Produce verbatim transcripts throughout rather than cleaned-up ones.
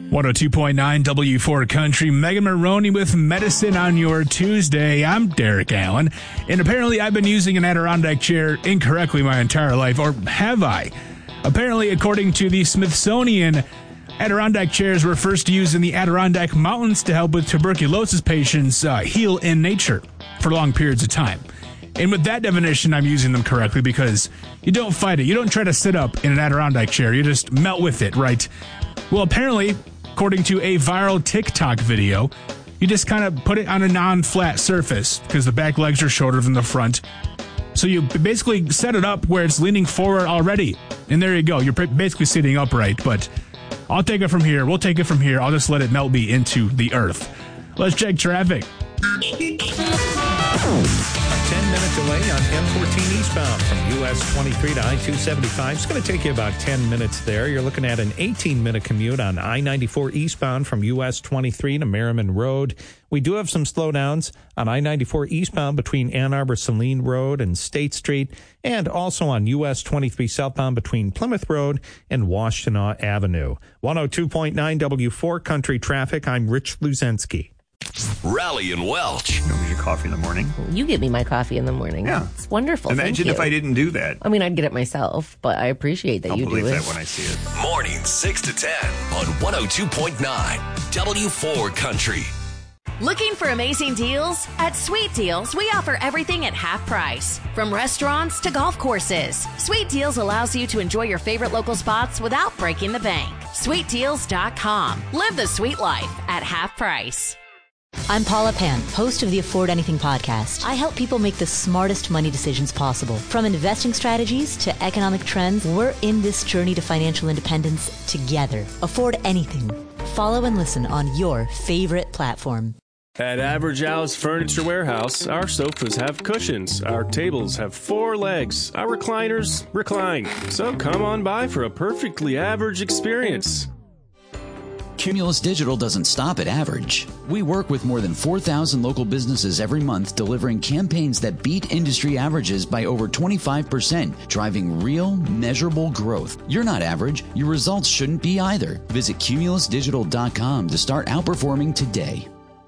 one oh two point nine W four Country, Megan Maroney with Medicine on your Tuesday. I'm Derek Allen, and apparently I've been using an Adirondack chair incorrectly my entire life, or have I? Apparently, according to the Smithsonian, Adirondack chairs were first used in the Adirondack Mountains to help with tuberculosis patients uh, heal in nature for long periods of time. And with that definition, I'm using them correctly because you don't fight it. You don't try to sit up in an Adirondack chair. You just melt with it, right? Well, apparently, according to a viral TikTok video, you just kind of put it on a non-flat surface because the back legs are shorter than the front. So you basically set it up where it's leaning forward already. And there you go. You're basically sitting upright. But I'll take it from here. We'll take it from here. I'll just let it melt me into the earth. Let's check traffic. ten minute delay on M fourteen eastbound from U S twenty-three to I two seventy-five. It's going to take you about ten minutes there. You're looking at an eighteen minute commute on I ninety-four eastbound from U S twenty-three to Merriman Road. We do have some slowdowns on I ninety-four eastbound between Ann Arbor Saline Road and State Street, and also on U S twenty-three southbound between Plymouth Road and Washtenaw Avenue. one oh two point nine W four Country Traffic. I'm Rich Luzensky. Rally and Welch. You know, your coffee in the morning. You give me my coffee in the morning. Yeah. It's wonderful. Imagine Thank if you. I didn't do that. I mean, I'd get it myself, but I appreciate that I'll you do it. believe that when I see it. Morning six to ten on one oh two point nine W four Country. Looking for amazing deals? At Sweet Deals, we offer everything at half price. From restaurants to golf courses, Sweet Deals allows you to enjoy your favorite local spots without breaking the bank. sweet deals dot com. Live the sweet life at half price. I'm Paula Pan, host of the Afford Anything podcast. I help people make the smartest money decisions possible. From investing strategies to economic trends, we're in this journey to financial independence together. Afford Anything. Follow and listen on your favorite platform. At Average Al's Furniture Warehouse, our sofas have cushions, our tables have four legs, our recliners recline. So come on by for a perfectly average experience. Cumulus Digital doesn't stop at average. We work with more than four thousand local businesses every month, delivering campaigns that beat industry averages by over twenty-five percent, driving real, measurable growth. You're not average. Your results shouldn't be either. Visit cumulus digital dot com to start outperforming today.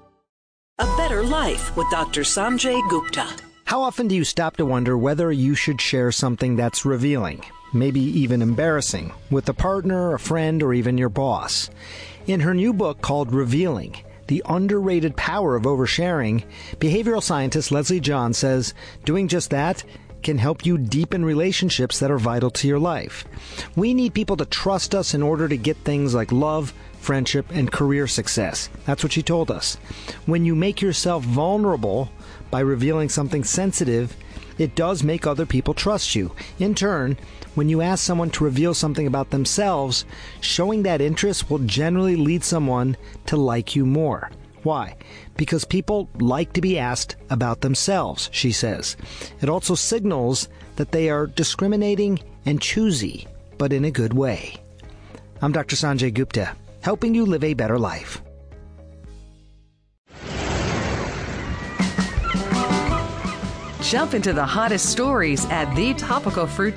A Better Life with Doctor Sanjay Gupta. How often do you stop to wonder whether you should share something that's revealing, maybe even embarrassing, with a partner, a friend, or even your boss? In her new book called Revealing, The Underrated Power of Oversharing, behavioral scientist Leslie John says doing just that can help you deepen relationships that are vital to your life. We need people to trust us in order to get things like love, friendship, and career success. That's what she told us. When you make yourself vulnerable by revealing something sensitive, it does make other people trust you. In turn, when you ask someone to reveal something about themselves, showing that interest will generally lead someone to like you more. Why? Because people like to be asked about themselves, she says. It also signals that they are discriminating and choosy, but in a good way. I'm Doctor Sanjay Gupta, helping you live a better life. Jump into the hottest stories at the topical fruit